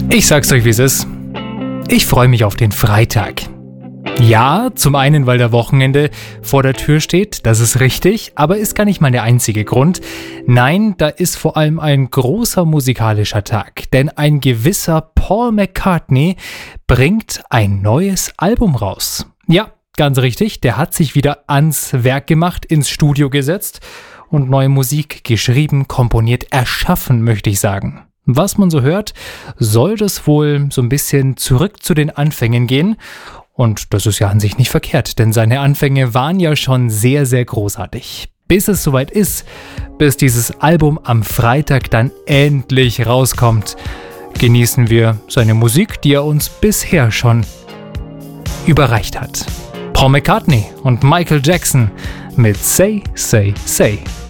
Ich sag's euch, wie es ist. Ich freue mich auf den Freitag. Ja, zum einen, weil der Wochenende vor der Tür steht, das ist richtig, aber ist gar nicht mal der einzige Grund. Nein, da ist vor allem ein großer musikalischer Tag, denn ein gewisser Paul McCartney bringt ein neues Album raus. Ja, ganz richtig, der hat sich wieder ans Werk gemacht, ins Studio gesetzt und neue Musik geschrieben, komponiert, erschaffen, möchte ich sagen. Was man so hört, soll das wohl so ein bisschen zurück zu den Anfängen gehen. Und das ist ja an sich nicht verkehrt, denn seine Anfänge waren ja schon sehr, sehr großartig. Bis es soweit ist, bis dieses Album am Freitag dann endlich rauskommt, genießen wir seine Musik, die er uns bisher schon überreicht hat. Paul McCartney und Michael Jackson mit Say, Say, Say.